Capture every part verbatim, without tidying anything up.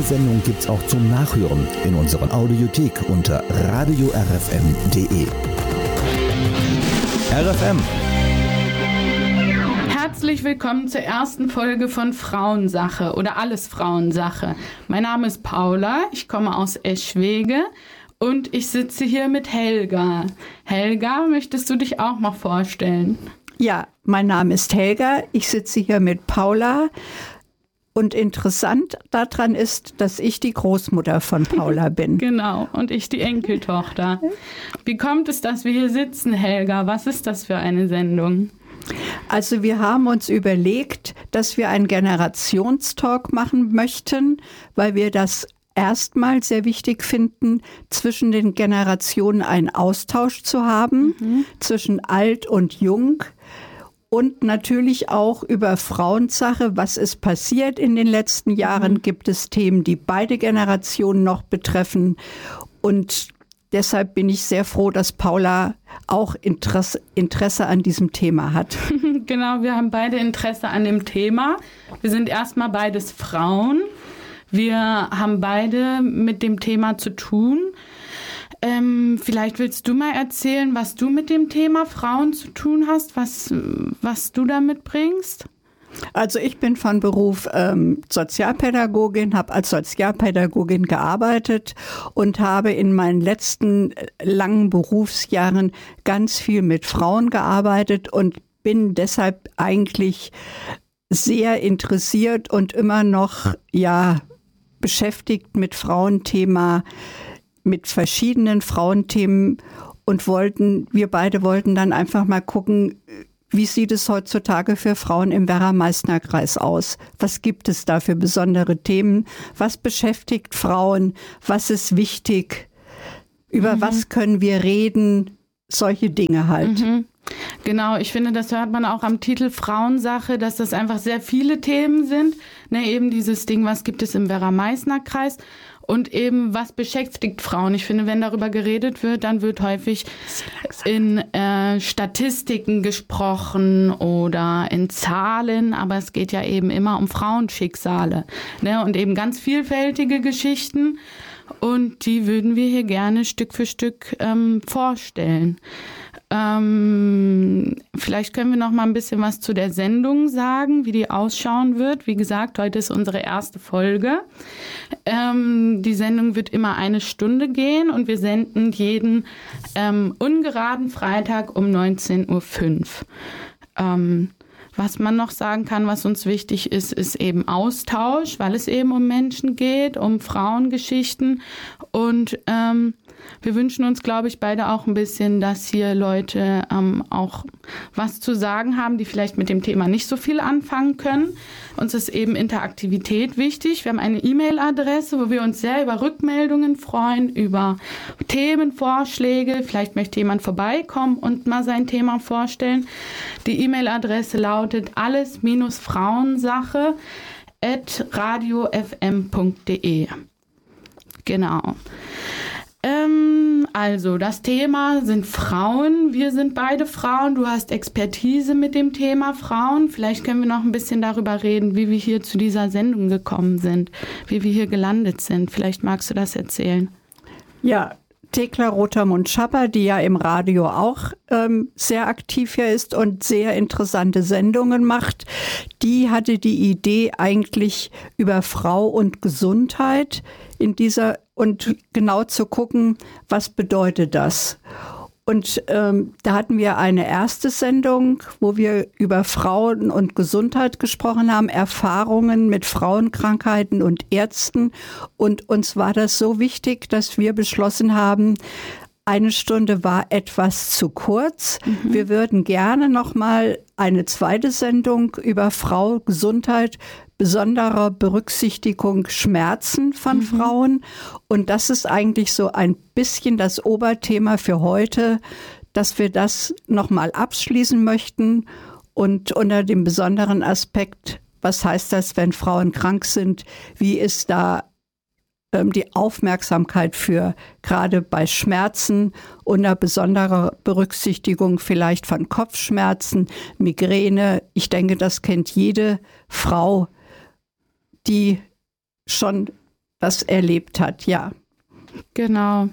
Sendung gibt's auch zum Nachhören in unserer Audiothek unter radio r f m punkt d e. R F M. Herzlich willkommen zur ersten Folge von Frauensache oder Alles Frauensache. Mein Name ist Paula, ich komme aus Eschwege und ich sitze hier mit Helga. Helga, möchtest du dich auch noch vorstellen? Ja, mein Name ist Helga, ich sitze hier mit Paula. Und interessant daran ist, dass ich die Großmutter von Paula bin. Genau, und ich die Enkeltochter. Wie kommt es, dass wir hier sitzen, Helga? Was ist das für eine Sendung? Also wir haben uns überlegt, dass wir einen Generationstalk machen möchten, weil wir das erstmal sehr wichtig finden, zwischen den Generationen einen Austausch zu haben, mhm. zwischen alt und jung. Und natürlich auch über Frauensache, was ist passiert in den letzten Jahren, mhm. gibt es Themen, die beide Generationen noch betreffen. Und deshalb bin ich sehr froh, dass Paula auch Interesse, Interesse an diesem Thema hat. Genau, wir haben beide Interesse an dem Thema. Wir sind erstmal beides Frauen. Wir haben beide mit dem Thema zu tun. Ähm, vielleicht willst du mal erzählen, was du mit dem Thema Frauen zu tun hast, was, was du damit bringst? Also ich bin von Beruf ähm, Sozialpädagogin, habe als Sozialpädagogin gearbeitet und habe in meinen letzten langen Berufsjahren ganz viel mit Frauen gearbeitet und bin deshalb eigentlich sehr interessiert und immer noch ja beschäftigt mit Frauenthema, mit verschiedenen Frauenthemen und wollten, wir beide wollten dann einfach mal gucken, wie sieht es heutzutage für Frauen im Werra-Meißner-Kreis aus? Was gibt es da für besondere Themen? Was beschäftigt Frauen? Was ist wichtig? Über mhm. was können wir reden? Solche Dinge halt. Mhm. Genau, ich finde, das hört man auch am Titel Frauensache, dass das einfach sehr viele Themen sind. Ne, eben dieses Ding, was gibt es im Werra-Meißner-Kreis? Und eben, was beschäftigt Frauen? Ich finde, wenn darüber geredet wird, dann wird häufig in äh, Statistiken gesprochen oder in Zahlen, aber es geht ja eben immer um Frauenschicksale, ne? Und eben ganz vielfältige Geschichten und die würden wir hier gerne Stück für Stück ähm, vorstellen. Ähm, vielleicht können wir noch mal ein bisschen was zu der Sendung sagen, wie die ausschauen wird. Wie gesagt, heute ist unsere erste Folge. Ähm, die Sendung wird immer eine Stunde gehen und wir senden jeden ähm, ungeraden Freitag um neunzehn Uhr fünf. Ähm, was man noch sagen kann, was uns wichtig ist, ist eben Austausch, weil es eben um Menschen geht, um Frauengeschichten und ähm, wir wünschen uns, glaube ich, beide auch ein bisschen, dass hier Leute ähm, auch was zu sagen haben, die vielleicht mit dem Thema nicht so viel anfangen können. Uns ist eben Interaktivität wichtig. Wir haben eine E-Mail-Adresse, wo wir uns sehr über Rückmeldungen freuen, über Themenvorschläge. Vielleicht möchte jemand vorbeikommen und mal sein Thema vorstellen. Die E-Mail-Adresse lautet alles-frauensache at radio f m punkt d e. Genau. Ähm, also, das Thema sind Frauen. Wir sind beide Frauen. Du hast Expertise mit dem Thema Frauen. Vielleicht können wir noch ein bisschen darüber reden, wie wir hier zu dieser Sendung gekommen sind, wie wir hier gelandet sind. Vielleicht magst du das erzählen. Ja, Thekla Rotermund-Schapper, die ja im Radio auch ähm, sehr aktiv hier ist und sehr interessante Sendungen macht, die hatte die Idee eigentlich über Frau und Gesundheit in dieser und genau zu gucken, was bedeutet das. Und ähm, da hatten wir eine erste Sendung, wo wir über Frauen und Gesundheit gesprochen haben, Erfahrungen mit Frauenkrankheiten und Ärzten. Und uns war das so wichtig, dass wir beschlossen haben, eine Stunde war etwas zu kurz. Mhm. Wir würden gerne noch mal eine zweite Sendung über Frau, Gesundheit, besonderer Berücksichtigung Schmerzen von mhm. Frauen. Und das ist eigentlich so ein bisschen das Oberthema für heute, dass wir das noch mal abschließen möchten. Und unter dem besonderen Aspekt, was heißt das, wenn Frauen krank sind? Wie ist da die Aufmerksamkeit für, gerade bei Schmerzen, unter besonderer Berücksichtigung vielleicht von Kopfschmerzen, Migräne. Ich denke, das kennt jede Frau, die schon was erlebt hat, ja. Genau.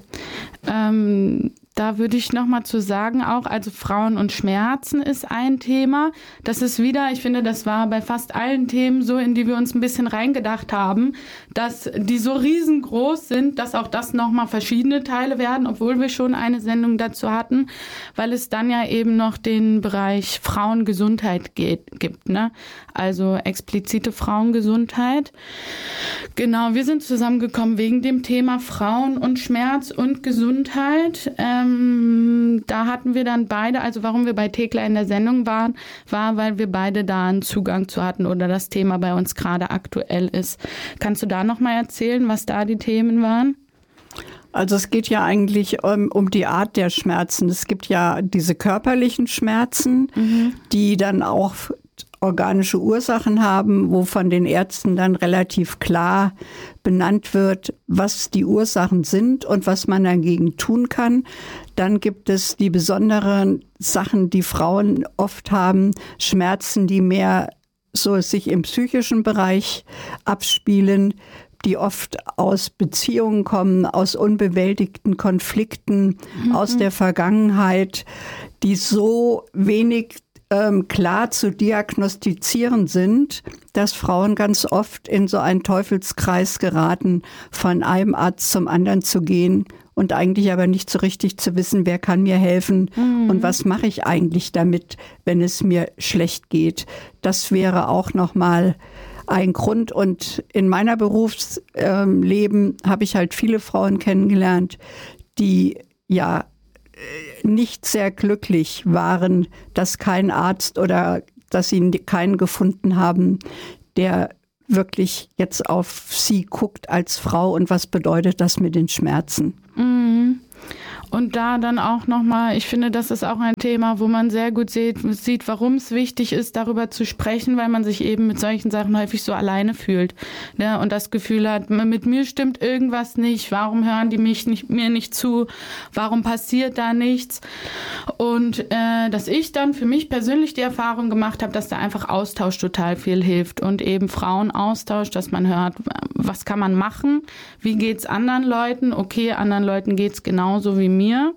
Ähm, da würde ich noch mal zu sagen auch, also Frauen und Schmerzen ist ein Thema. Das ist wieder, ich finde, das war bei fast allen Themen so, in die wir uns ein bisschen reingedacht haben, dass die so riesengroß sind, dass auch das noch mal verschiedene Teile werden, obwohl wir schon eine Sendung dazu hatten, weil es dann ja eben noch den Bereich Frauengesundheit geht, gibt, ne? Also explizite Frauengesundheit. Genau, wir sind zusammengekommen wegen dem Thema Frauen und Schmerz und Gesundheit. Ähm, da hatten wir dann beide, also warum wir bei Thekla in der Sendung waren, war, weil wir beide da einen Zugang zu hatten oder das Thema bei uns gerade aktuell ist. Kannst du da noch mal erzählen, was da die Themen waren? Also es geht ja eigentlich um, um die Art der Schmerzen. Es gibt ja diese körperlichen Schmerzen, mhm. die dann auch organische Ursachen haben, wo von den Ärzten dann relativ klar benannt wird, was die Ursachen sind und was man dagegen tun kann. Dann gibt es die besonderen Sachen, die Frauen oft haben, Schmerzen, die mehr so sich im psychischen Bereich abspielen, die oft aus Beziehungen kommen, aus unbewältigten Konflikten, mhm. aus der Vergangenheit, die so wenig ähm, klar zu diagnostizieren sind, dass Frauen ganz oft in so einen Teufelskreis geraten, von einem Arzt zum anderen zu gehen und eigentlich aber nicht so richtig zu wissen, wer kann mir helfen mhm. und was mache ich eigentlich damit, wenn es mir schlecht geht. Das wäre auch nochmal ein Grund. Und in meiner Berufsleben habe ich halt viele Frauen kennengelernt, die ja nicht sehr glücklich waren, dass kein Arzt oder dass sie keinen gefunden haben, der wirklich jetzt auf sie guckt als Frau und was bedeutet das mit den Schmerzen. Mhm. Und da dann auch nochmal, ich finde, das ist auch ein Thema, wo man sehr gut sieht, sieht, warum es wichtig ist, darüber zu sprechen, weil man sich eben mit solchen Sachen häufig so alleine fühlt, ne? Und das Gefühl hat, mit mir stimmt irgendwas nicht, warum hören die mich nicht, mir nicht zu, warum passiert da nichts? Und äh, dass ich dann für mich persönlich die Erfahrung gemacht habe, dass da einfach Austausch total viel hilft und eben Frauenaustausch, dass man hört, was kann man machen, wie geht's anderen Leuten, okay, anderen Leuten geht's genauso wie mir.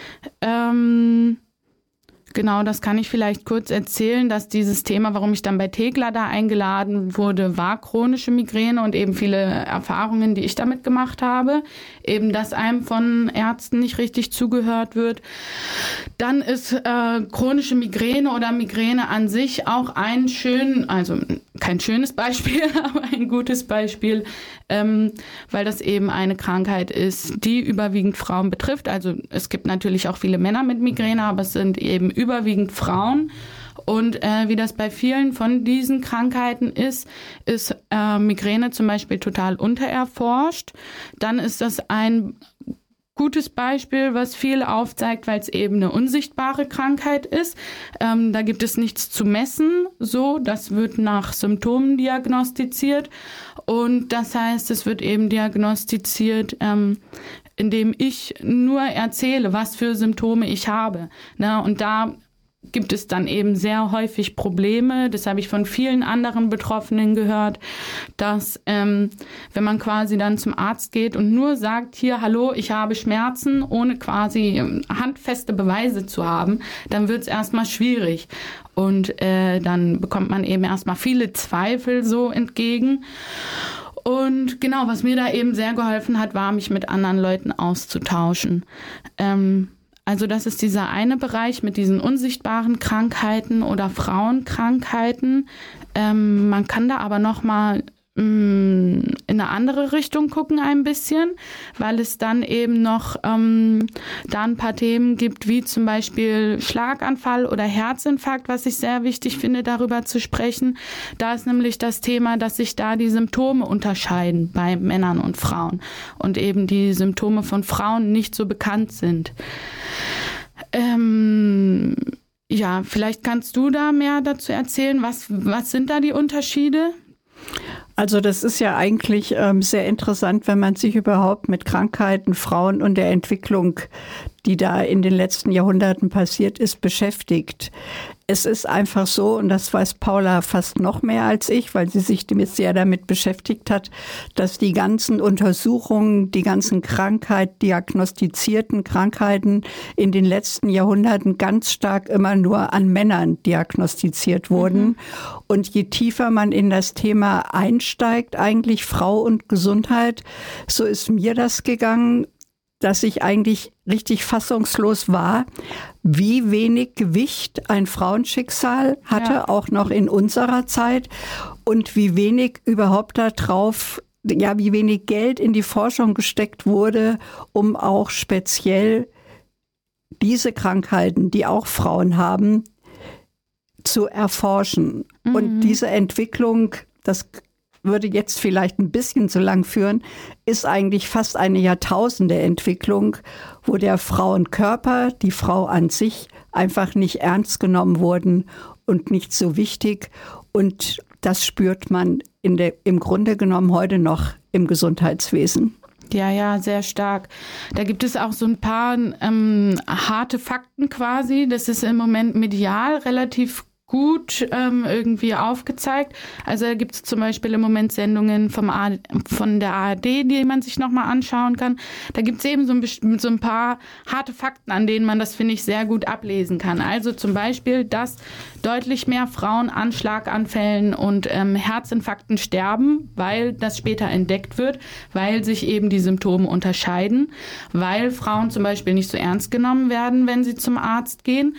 Ähm, genau, das kann ich vielleicht kurz erzählen, dass dieses Thema, warum ich dann bei Thekla da eingeladen wurde, war chronische Migräne und eben viele Erfahrungen, die ich damit gemacht habe. Eben, dass einem von Ärzten nicht richtig zugehört wird. Dann ist äh, chronische Migräne oder Migräne an sich auch ein schön, also kein schönes Beispiel, aber ein gutes Beispiel, ähm, weil das eben eine Krankheit ist, die überwiegend Frauen betrifft. Also es gibt natürlich auch viele Männer mit Migräne, aber es sind eben überwiegend Frauen. Und äh, wie das bei vielen von diesen Krankheiten ist, ist äh, Migräne zum Beispiel total untererforscht. Dann ist das ein gutes Beispiel, was viel aufzeigt, weil es eben eine unsichtbare Krankheit ist. Ähm, da gibt es nichts zu messen, so, das wird nach Symptomen diagnostiziert und das heißt, es wird eben diagnostiziert, ähm, indem ich nur erzähle, was für Symptome ich habe, ne? Und da gibt es dann eben sehr häufig Probleme. Das habe ich von vielen anderen Betroffenen gehört, dass ähm, wenn man quasi dann zum Arzt geht und nur sagt, hier, hallo, ich habe Schmerzen, ohne quasi handfeste Beweise zu haben, dann wird es erstmal schwierig. Und äh, dann bekommt man eben erstmal viele Zweifel so entgegen. Und genau, was mir da eben sehr geholfen hat, war, mich mit anderen Leuten auszutauschen. Ähm, Also das ist dieser eine Bereich mit diesen unsichtbaren Krankheiten oder Frauenkrankheiten. Ähm, man kann da aber noch mal mh, in eine andere Richtung gucken ein bisschen, weil es dann eben noch ähm, da ein paar Themen gibt, wie zum Beispiel Schlaganfall oder Herzinfarkt, was ich sehr wichtig finde, darüber zu sprechen. Da ist nämlich das Thema, dass sich da die Symptome unterscheiden bei Männern und Frauen und eben die Symptome von Frauen nicht so bekannt sind. Ähm, ja, vielleicht kannst du da mehr dazu erzählen. Was, was sind da die Unterschiede? Also das ist ja eigentlich ähm, sehr interessant, wenn man sich überhaupt mit Krankheiten, Frauen und der Entwicklung, die da in den letzten Jahrhunderten passiert ist, beschäftigt. Es ist einfach so, und das weiß Paula fast noch mehr als ich, weil sie sich sehr damit beschäftigt hat, dass die ganzen Untersuchungen, die ganzen Krankheit, diagnostizierten Krankheiten in den letzten Jahrhunderten ganz stark immer nur an Männern diagnostiziert wurden. Mhm. Und je tiefer man in das Thema einsteigt, eigentlich Frau und Gesundheit, so ist mir das gegangen, dass ich eigentlich richtig fassungslos war, wie wenig Gewicht ein Frauenschicksal hatte, ja. auch noch in unserer Zeit, und wie wenig überhaupt da drauf, ja, wie wenig Geld in die Forschung gesteckt wurde, um auch speziell diese Krankheiten, die auch Frauen haben, zu erforschen. Mhm. Und diese Entwicklung, das würde jetzt vielleicht ein bisschen zu lang führen, ist eigentlich fast eine Jahrtausende-Entwicklung, wo der Frauenkörper, die Frau an sich einfach nicht ernst genommen wurden und nicht so wichtig. Und das spürt man in der, im Grunde genommen heute noch im Gesundheitswesen. Ja, ja, sehr stark. Da gibt es auch so ein paar ähm, harte Fakten quasi. Das ist im Moment medial relativ gut ähm, irgendwie aufgezeigt. Also da gibt es zum Beispiel im Moment Sendungen vom A- von der A R D, die man sich nochmal anschauen kann. Da gibt es eben so ein, so ein paar harte Fakten, an denen man das, finde ich, sehr gut ablesen kann. Also zum Beispiel, dass deutlich mehr Frauen an Schlaganfällen und ähm, Herzinfarkten sterben, weil das später entdeckt wird, weil sich eben die Symptome unterscheiden, weil Frauen zum Beispiel nicht so ernst genommen werden, wenn sie zum Arzt gehen.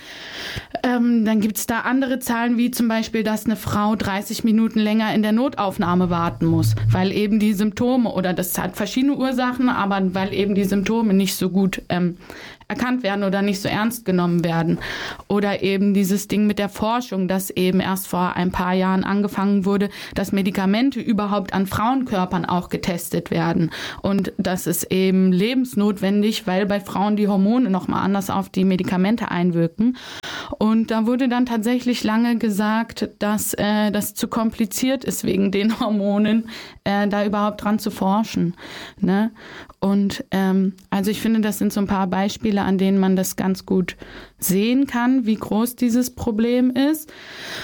Ähm, dann gibt es da andere Zahlen, wie zum Beispiel, dass eine Frau dreißig Minuten länger in der Notaufnahme warten muss, weil eben die Symptome, oder das hat verschiedene Ursachen, aber weil eben die Symptome nicht so gut ähm, erkannt werden oder nicht so ernst genommen werden. Oder eben dieses Ding mit der Forschung, dass eben erst vor ein paar Jahren angefangen wurde, dass Medikamente überhaupt an Frauenkörpern auch getestet werden. Und das ist eben lebensnotwendig, weil bei Frauen die Hormone nochmal anders auf die Medikamente einwirken. Und da wurde dann tatsächlich lange gesagt, dass äh, das zu kompliziert ist, wegen den Hormonen, äh, da überhaupt dran zu forschen. Ne? Und ähm, also ich finde, das sind so ein paar Beispiele, an denen man das ganz gut sehen kann, wie groß dieses Problem ist.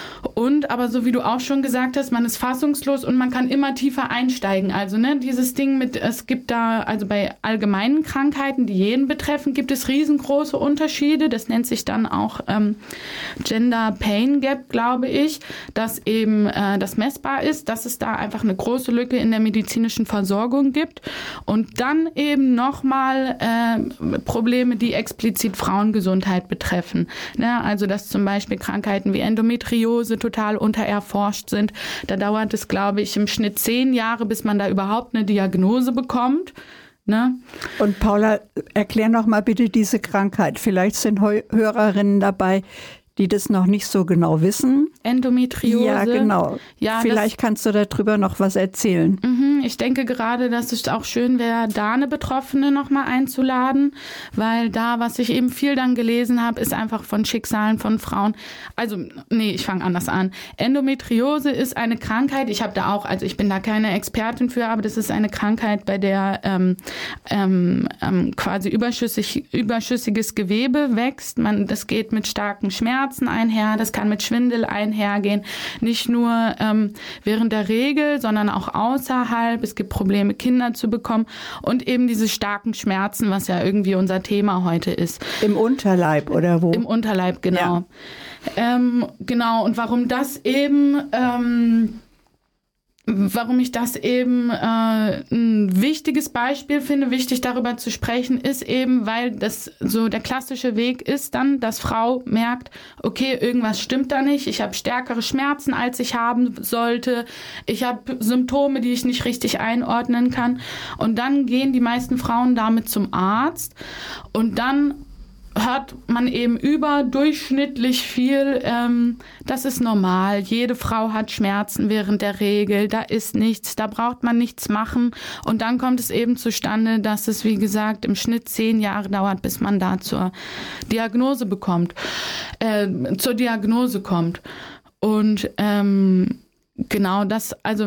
Und aber so wie du auch schon gesagt hast, man ist fassungslos und man kann immer tiefer einsteigen. Also ne, dieses Ding mit, es gibt da, also bei allgemeinen Krankheiten, die jeden betreffen, gibt es riesengroße Unterschiede. Das nennt sich dann auch ähm, Gender Pain Gap, glaube ich, dass eben äh, das messbar ist, dass es da einfach eine große Lücke in der medizinischen Versorgung gibt. Und dann eben nochmal äh, Probleme, die explizit Frauengesundheit betreffen. Ne? Also dass zum Beispiel Krankheiten wie Endometriose total untererforscht sind. Da dauert es, glaube ich, im Schnitt zehn Jahre, bis man da überhaupt eine Diagnose bekommt. Ne? Und Paula, erklär noch mal bitte diese Krankheit. Vielleicht sind Hörerinnen dabei, die das noch nicht so genau wissen. Endometriose. Ja, genau. Ja, Vielleicht kannst du darüber noch was erzählen. Mhm, ich denke gerade, dass es auch schön wäre, da eine Betroffene noch mal einzuladen, weil da, was ich eben viel dann gelesen habe, ist einfach von Schicksalen von Frauen. Also, nee, ich fange anders an. Endometriose ist eine Krankheit, ich habe da auch, also ich bin da keine Expertin für, aber das ist eine Krankheit, bei der ähm, ähm, ähm, quasi überschüssig, überschüssiges Gewebe wächst. Man, das geht mit starken Schmerzen einher, das kann mit Schwindel einhergehen, nicht nur ähm, während der Regel, sondern auch außerhalb. Es gibt Probleme, Kinder zu bekommen und eben diese starken Schmerzen, was ja irgendwie unser Thema heute ist. Im Unterleib oder wo? Im Unterleib, genau. Ja. Ähm, genau, und warum das eben... Ähm, Warum ich das eben äh, ein wichtiges Beispiel finde, wichtig darüber zu sprechen, ist eben, weil das so der klassische Weg ist dann, dass Frau merkt, okay, irgendwas stimmt da nicht, ich habe stärkere Schmerzen, als ich haben sollte, ich habe Symptome, die ich nicht richtig einordnen kann. Und dann gehen die meisten Frauen damit zum Arzt und dann hört man eben überdurchschnittlich viel, ähm, das ist normal, jede Frau hat Schmerzen während der Regel, da ist nichts, da braucht man nichts machen und dann kommt es eben zustande, dass es, wie gesagt, im Schnitt zehn Jahre dauert, bis man da zur Diagnose bekommt, äh, zur Diagnose kommt und ähm, genau das, also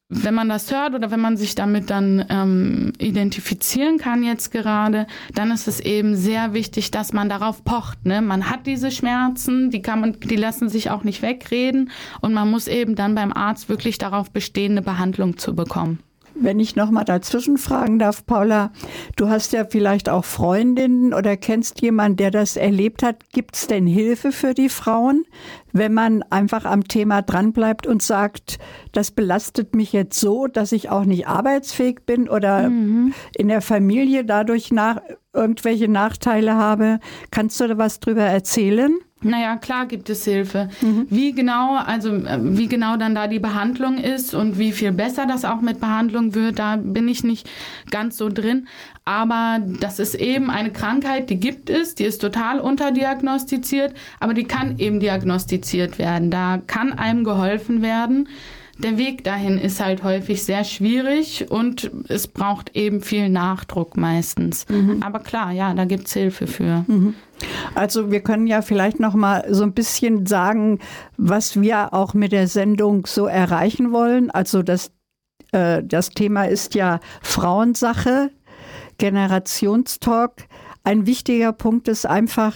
wenn man das hört oder wenn man sich damit dann ähm, identifizieren kann jetzt gerade, dann ist es eben sehr wichtig, dass man darauf pocht. Ne? Man hat diese Schmerzen, die kann man, die lassen sich auch nicht wegreden und man muss eben dann beim Arzt wirklich darauf bestehen, eine Behandlung zu bekommen. Wenn ich noch mal dazwischen fragen darf, Paula, du hast ja vielleicht auch Freundinnen oder kennst jemanden, der das erlebt hat. Gibt es denn Hilfe für die Frauen, wenn man einfach am Thema dranbleibt und sagt, das belastet mich jetzt so, dass ich auch nicht arbeitsfähig bin oder mhm. in der Familie dadurch nach, irgendwelche Nachteile habe? Kannst du da was drüber erzählen? Naja, klar gibt es Hilfe. Mhm. Wie genau, also wie genau dann da die Behandlung ist und wie viel besser das auch mit Behandlung wird, da bin ich nicht ganz so drin. Aber das ist eben eine Krankheit, die gibt es, die ist total unterdiagnostiziert, aber die kann eben diagnostiziert werden. Da kann einem geholfen werden. Der Weg dahin ist halt häufig sehr schwierig und es braucht eben viel Nachdruck meistens. Mhm. Aber klar, ja, da gibt's Hilfe für. Mhm. Also wir können ja vielleicht noch mal so ein bisschen sagen, was wir auch mit der Sendung so erreichen wollen. Also das, äh, das Thema ist ja Frauensache, Generationstalk. Ein wichtiger Punkt ist einfach,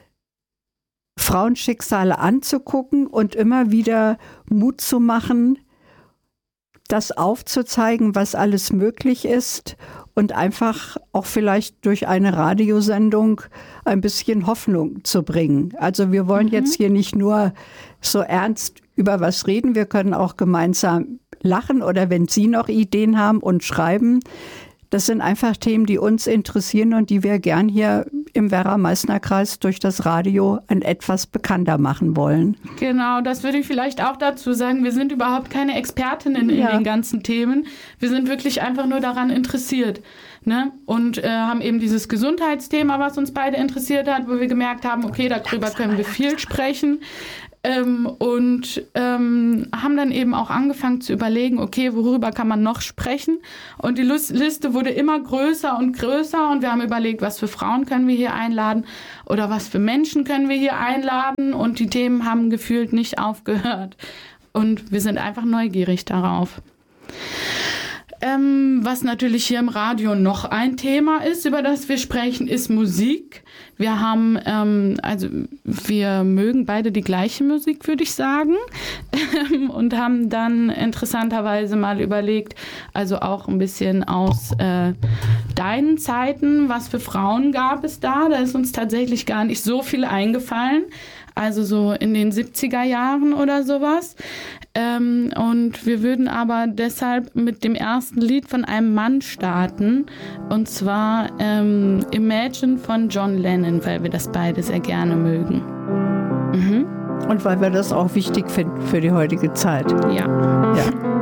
Frauenschicksale anzugucken und immer wieder Mut zu machen, das aufzuzeigen, was alles möglich ist und einfach auch vielleicht durch eine Radiosendung ein bisschen Hoffnung zu bringen. Also wir wollen mhm. jetzt hier nicht nur so ernst über was reden, wir können auch gemeinsam lachen oder wenn Sie noch Ideen haben und schreiben. Das sind einfach Themen, die uns interessieren und die wir gern hier im Werra-Meißner-Kreis durch das Radio ein etwas bekannter machen wollen. Genau, das würde ich vielleicht auch dazu sagen. Wir sind überhaupt keine Expertinnen in ja. den ganzen Themen. Wir sind wirklich einfach nur daran interessiert. Ne? Und äh, haben eben dieses Gesundheitsthema, was uns beide interessiert hat, wo wir gemerkt haben, okay, darüber können wir viel sprechen. Ähm, und ähm, haben dann eben auch angefangen zu überlegen, okay, worüber kann man noch sprechen? Und die Liste wurde immer größer und größer und wir haben überlegt, was für Frauen können wir hier einladen oder was für Menschen können wir hier einladen und die Themen haben gefühlt nicht aufgehört. Und wir sind einfach neugierig darauf. Ähm, was natürlich hier im Radio noch ein Thema ist, über das wir sprechen, ist Musik. Wir haben, ähm, also wir mögen beide die gleiche Musik, würde ich sagen, und haben dann interessanterweise mal überlegt, also auch ein bisschen aus äh, deinen Zeiten, was für Frauen gab es da? Da ist uns tatsächlich gar nicht so viel eingefallen. Also so in den siebziger Jahren oder sowas. Ähm, und wir würden aber deshalb mit dem ersten Lied von einem Mann starten. Und zwar ähm, Imagine von John Lennon, weil wir das beide sehr gerne mögen. Mhm. Und weil wir das auch wichtig finden für die heutige Zeit. Ja. Ja.